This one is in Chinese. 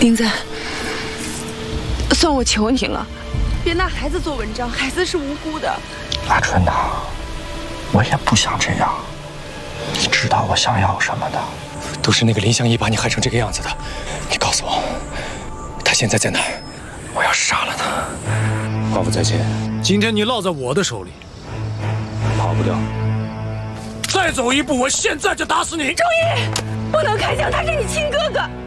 林子，算我求你了，别拿孩子做文章，孩子是无辜的。 阿春呐，我也不想这样，你知道我想要什么的。 都是那个林相义把你害成这个样子的，你告诉我，他现在在哪儿？我要杀了他。寡妇再见。 今天你落在我的手里， 跑不掉。 再走一步，我现在就打死你！ 周一，不能开枪，他是你亲哥哥。